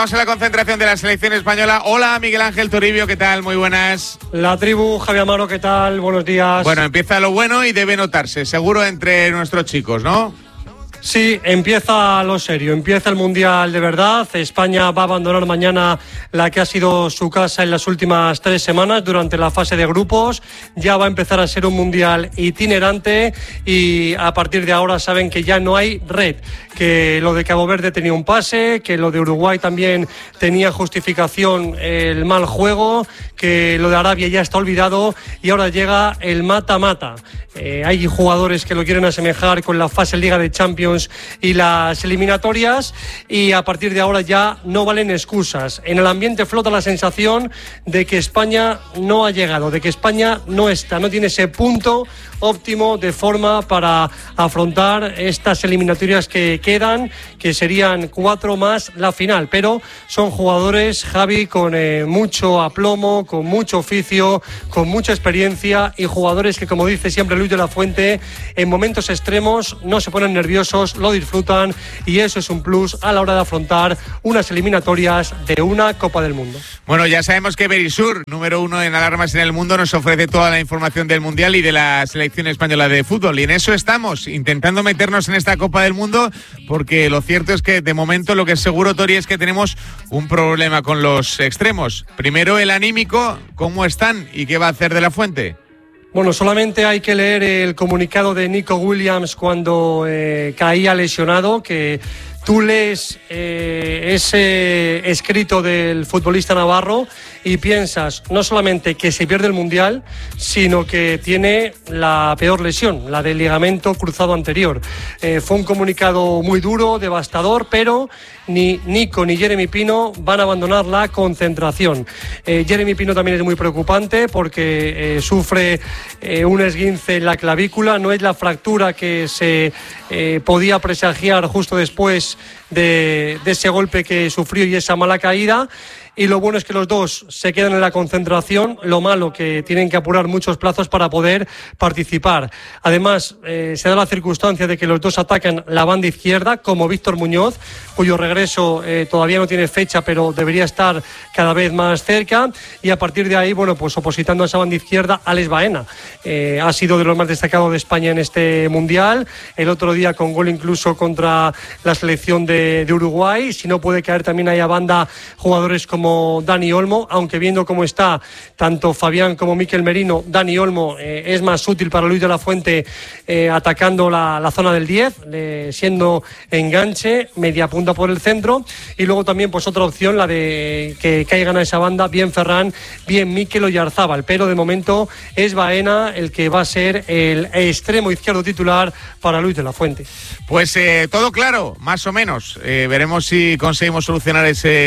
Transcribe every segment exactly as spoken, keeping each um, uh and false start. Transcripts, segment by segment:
Vamos a la concentración de la selección española. Hola, Miguel Ángel Toribio, ¿qué tal? Muy buenas. La tribu, Javier Amaro, ¿qué tal? Buenos días. Bueno, empieza lo bueno y debe notarse, seguro, entre nuestros chicos, ¿no? Sí, empieza lo serio, empieza el Mundial de verdad. España va a abandonar mañana la que ha sido su casa en las últimas tres semanas durante la fase de grupos. Ya va a empezar a ser un Mundial itinerante y a partir de ahora saben que ya no hay red, que lo de Cabo Verde tenía un pase, que lo de Uruguay también tenía justificación el mal juego, que lo de Arabia ya está olvidado y ahora llega el mata-mata. Eh, hay jugadores que lo quieren asemejar con la fase Liga de Champions y las eliminatorias y a partir de ahora ya no valen excusas. En el ambiente flota la sensación de que España no ha llegado, de que España no está, no tiene ese punto óptimo de forma para afrontar estas eliminatorias que quedan, que serían cuatro más la final, pero son jugadores, Javi, con eh, mucho aplomo, con mucho oficio, con mucha experiencia y jugadores que, como dice siempre Luis de la Fuente, en momentos extremos no se ponen nerviosos, lo disfrutan y eso es un plus a la hora de afrontar unas eliminatorias de una Copa del Mundo. Bueno, ya sabemos que Berisur, número uno en alarmas en el mundo, nos ofrece toda la información del Mundial y de la selección española de fútbol y en eso estamos, intentando meternos en esta Copa del Mundo, porque lo cierto es que de momento lo que es seguro, Tori, es que tenemos un problema con los extremos. Primero el anímico, ¿cómo están y qué va a hacer de la Fuente? Bueno, solamente hay que leer el comunicado de Nico Williams cuando eh, caía lesionado, que tú lees eh, ese escrito del futbolista navarro y piensas no solamente que se pierde el Mundial, sino que tiene la peor lesión, la del ligamento cruzado anterior. Eh, fue un comunicado muy duro, devastador, pero ni Nico ni Jeremy Pino van a abandonar la concentración. Eh, Jeremy Pino también es muy preocupante porque eh, sufre eh, un esguince en la clavícula, no es la fractura que se eh, podía presagiar justo después de, de ese golpe que sufrió y esa mala caída. Y lo bueno es que los dos se quedan en la concentración, lo malo que tienen que apurar muchos plazos para poder participar. Además, eh, se da la circunstancia de que los dos atacan la banda izquierda, como Víctor Muñoz, cuyo regreso eh, todavía no tiene fecha, pero debería estar cada vez más cerca. Y a partir de ahí, bueno, pues opositando a esa banda izquierda, Alex Baena. Eh, ha sido de los más destacados de España en este Mundial. El otro día con gol incluso contra la selección de, de Uruguay. Si no puede caer también ahí a banda jugadores como como Dani Olmo, aunque viendo cómo está tanto Fabián como Mikel Merino, Dani Olmo eh, es más útil para Luis de la Fuente eh, atacando la, la zona del diez, eh, siendo enganche, media punta por el centro, y luego también pues otra opción, la de que caigan a esa banda, bien Ferran, bien Mikel Oyarzábal, pero de momento es Baena el que va a ser el extremo izquierdo titular para Luis de la Fuente. Pues eh, todo claro, más o menos. Eh, veremos si conseguimos solucionar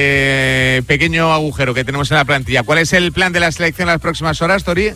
ese pequeño agujero que tenemos en la plantilla. ¿Cuál es el plan de la selección en las próximas horas, Tori?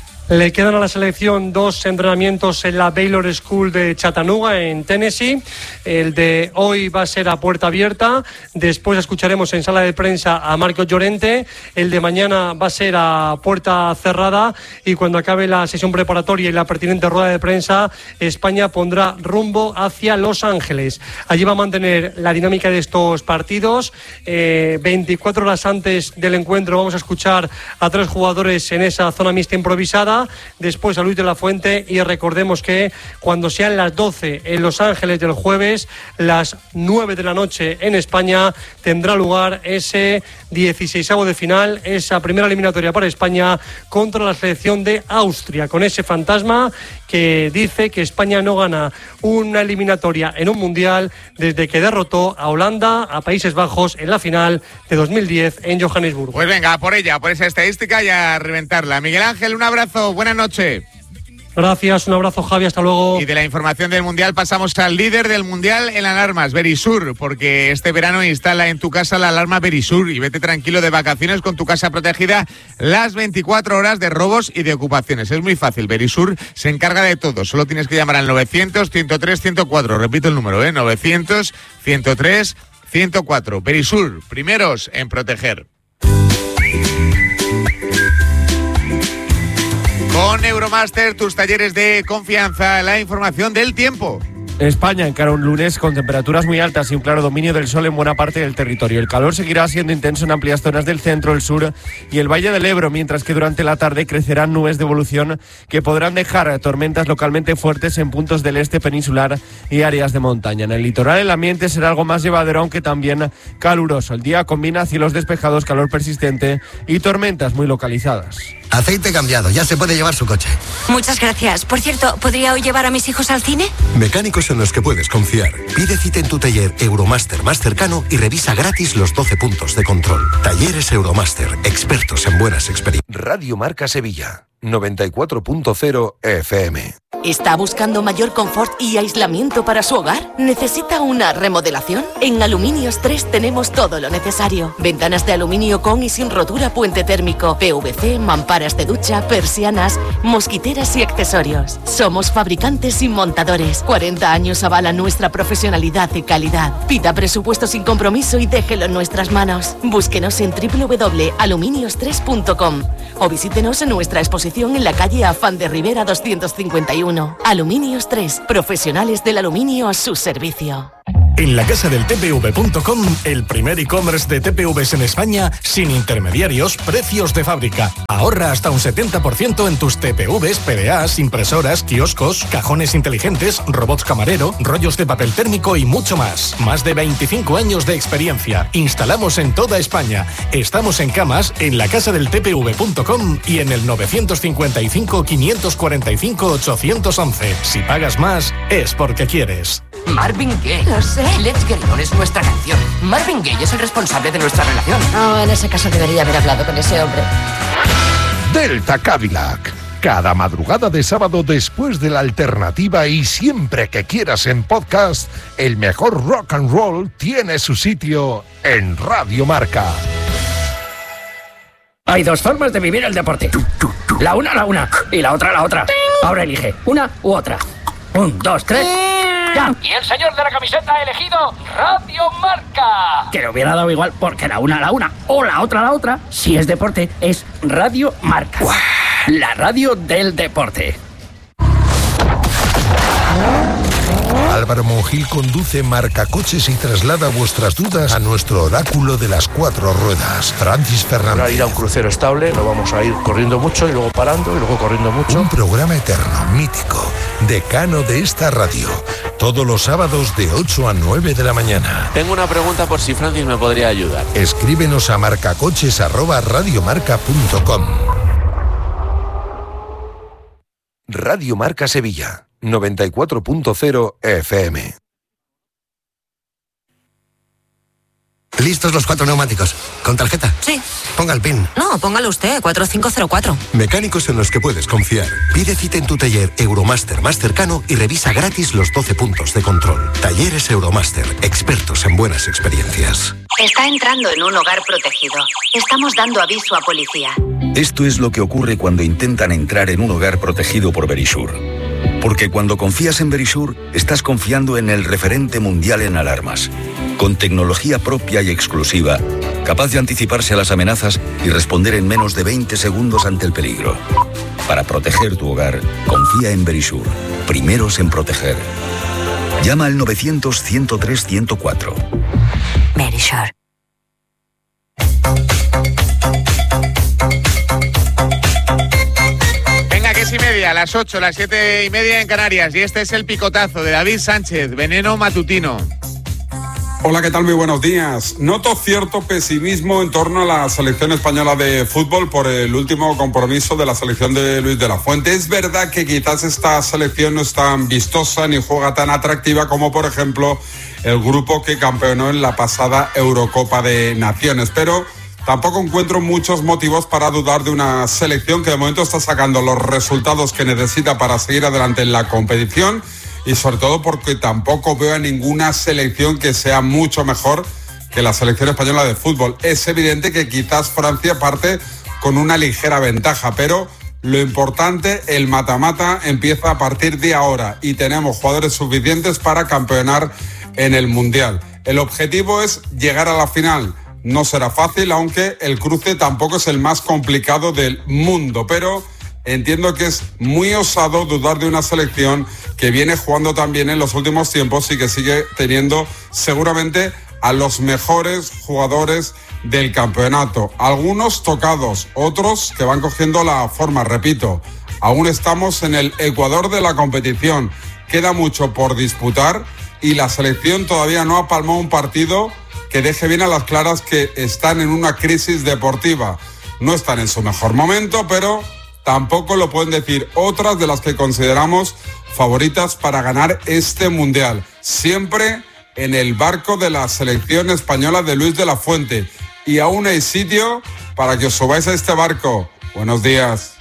Le quedan a la selección dos entrenamientos en la Baylor School de Chattanooga, en Tennessee. El de hoy va a ser a puerta abierta. Después escucharemos en sala de prensa a Marco Llorente. El de mañana va a ser a puerta cerrada. Y cuando acabe la sesión preparatoria y la pertinente rueda de prensa, España pondrá rumbo hacia Los Ángeles. Allí va a mantener la dinámica de estos partidos. Eh, veinticuatro horas antes del encuentro vamos a escuchar a tres jugadores en esa zona mixta improvisada. Después a Luis de la Fuente y recordemos que cuando sean las doce en Los Ángeles del jueves, las nueve de la noche en España, tendrá lugar ese dieciseisavo de final, esa primera eliminatoria para España contra la selección de Austria, con ese fantasma que dice que España no gana una eliminatoria en un mundial desde que derrotó a Holanda, a Países Bajos en la final de dos mil diez en Johannesburgo. Pues venga, por ella, por esa estadística y a reventarla. Miguel Ángel, un abrazo, buenas noches. Gracias, un abrazo, Javi, hasta luego. Y de la información del Mundial pasamos al líder del Mundial en alarmas, Berisur, porque este verano instala en tu casa la alarma Berisur y vete tranquilo de vacaciones con tu casa protegida las veinticuatro horas de robos y de ocupaciones. Es muy fácil, Berisur se encarga de todo, solo tienes que llamar al novecientos, ciento tres, ciento cuatro, repito el número, ¿eh? novecientos, ciento tres, ciento cuatro. Berisur, primeros en proteger. Con Euromaster, tus talleres de confianza, la información del tiempo. España encara un lunes con temperaturas muy altas y un claro dominio del sol en buena parte del territorio. El calor seguirá siendo intenso en amplias zonas del centro, el sur y el Valle del Ebro, mientras que durante la tarde crecerán nubes de evolución que podrán dejar tormentas localmente fuertes en puntos del este peninsular y áreas de montaña. En el litoral el ambiente será algo más llevadero, aunque también caluroso. El día combina cielos despejados, calor persistente y tormentas muy localizadas. Aceite cambiado, ya se puede llevar su coche. Muchas gracias. Por cierto, ¿podría hoy llevar a mis hijos al cine? Mecánicos en los que puedes confiar. Pide cita en tu taller Euromaster más cercano y revisa gratis los doce puntos de control. Talleres Euromaster, expertos en buenas experiencias. Radio Marca Sevilla, noventa y cuatro punto cero F M. ¿Está buscando mayor confort y aislamiento para su hogar? ¿Necesita una remodelación? En Aluminios tres tenemos todo lo necesario. Ventanas de aluminio con y sin rotura, puente térmico, P V C, mamparas de ducha, persianas, mosquiteras y accesorios. Somos fabricantes y montadores. cuarenta años avalan nuestra profesionalidad y calidad. Pida presupuesto sin compromiso y déjelo en nuestras manos. Búsquenos en doble u doble u doble u punto aluminios tres punto com o visítenos en nuestra exposición en la calle Afán de Rivera doscientos cincuenta y uno. Aluminios tres, profesionales del aluminio a su servicio. En la casa del T P V punto com, el primer e-commerce de T P Vs en España, sin intermediarios, precios de fábrica. Ahorra hasta un setenta por ciento en tus T P Vs, P D As, impresoras, kioscos, cajones inteligentes, robots camarero, rollos de papel térmico y mucho más. Más de veinticinco años de experiencia. Instalamos en toda España. Estamos en Camas, en la casa del T P V punto com y en el novecientos cincuenta y cinco, quinientos cuarenta y cinco, ochocientos once. Si pagas más, es porque quieres. Marvin Gaye. Lo sé. Let's Get It On es nuestra canción. Marvin Gaye es el responsable de nuestra relación. Oh, en ese caso debería haber hablado con ese hombre. Delta Cadillac. Cada madrugada de sábado después de la alternativa y siempre que quieras en podcast, el mejor rock and roll tiene su sitio en Radio Marca. Hay dos formas de vivir el deporte. La una, la una. Y la otra, la otra. Ahora elige una u otra. Un, dos, tres. ¡Ya! Y el señor de la camiseta ha elegido Radio Marca. Que le hubiera dado igual porque la una, la una. O la otra, la otra. Si es deporte, es Radio Marca. ¡Uah! La radio del deporte. Álvaro Monjil conduce Marcacoches y traslada vuestras dudas a nuestro oráculo de las cuatro ruedas, Francis Fernández. Para ir a un crucero estable, no vamos a ir corriendo mucho y luego parando y luego corriendo mucho. Un programa eterno, mítico, decano de esta radio, todos los sábados de ocho a nueve de la mañana. Tengo una pregunta por si Francis me podría ayudar. Escríbenos a marcacoches arroba radiomarca punto com. Radio Marca Sevilla, noventa y cuatro punto cero F M. ¿Listos los cuatro neumáticos? ¿Con tarjeta? Sí. Ponga el PIN. No, póngalo usted, cuatro cinco cero cuatro. Mecánicos en los que puedes confiar. Pide cita en tu taller Euromaster más cercano y revisa gratis los doce puntos de control. Talleres Euromaster, expertos en buenas experiencias. Está entrando en un hogar protegido. Estamos dando aviso a policía. Esto es lo que ocurre cuando intentan entrar en un hogar protegido por Verisur. Porque cuando confías en Verisur, estás confiando en el referente mundial en alarmas. Con tecnología propia y exclusiva, capaz de anticiparse a las amenazas y responder en menos de veinte segundos ante el peligro. Para proteger tu hogar, confía en Verisur. Primeros en proteger. Llama al novecientos, ciento tres, ciento cuatro. Verisur. Y media, las ocho, las siete y media en Canarias. Y este es el picotazo de David Sánchez, veneno matutino. Hola, ¿qué tal? Muy buenos días. Noto cierto pesimismo en torno a la selección española de fútbol por el último compromiso de la selección de Luis de la Fuente. Es verdad que quizás esta selección no es tan vistosa ni juega tan atractiva como, por ejemplo, el grupo que campeonó en la pasada Eurocopa de Naciones, pero tampoco encuentro muchos motivos para dudar de una selección que de momento está sacando los resultados que necesita para seguir adelante en la competición y sobre todo porque tampoco veo a ninguna selección que sea mucho mejor que la selección española de fútbol. Es evidente que quizás Francia parte con una ligera ventaja, pero lo importante, el mata-mata, empieza a partir de ahora y tenemos jugadores suficientes para campeonar en el Mundial. El objetivo es llegar a la final. No será fácil, aunque el cruce tampoco es el más complicado del mundo, pero entiendo que es muy osado dudar de una selección que viene jugando tan bien en los últimos tiempos y que sigue teniendo seguramente a los mejores jugadores del campeonato. Algunos tocados, otros que van cogiendo la forma. Repito, aún estamos en el ecuador de la competición. Queda mucho por disputar y la selección todavía no ha palmado un partido que deje bien a las claras que están en una crisis deportiva. No están en su mejor momento, pero tampoco lo pueden decir otras de las que consideramos favoritas para ganar este Mundial. Siempre en el barco de la selección española de Luis de la Fuente. Y aún hay sitio para que os subáis a este barco. Buenos días.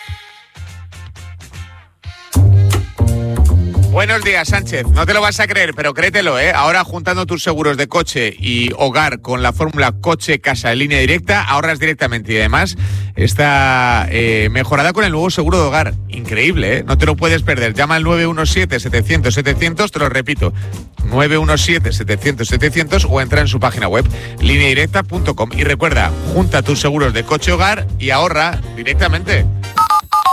Buenos días, Sánchez. No te lo vas a creer, pero créetelo, ¿eh? Ahora, juntando tus seguros de coche y hogar con la fórmula coche casa en línea directa, ahorras directamente y además está eh, mejorada con el nuevo seguro de hogar. Increíble, ¿eh? No te lo puedes perder. Llama al nueve uno siete, setecientos, setecientos, te lo repito, nueve uno siete, setecientos, setecientos o entra en su página web línea directa punto com. Y recuerda, junta tus seguros de coche hogar y ahorra directamente.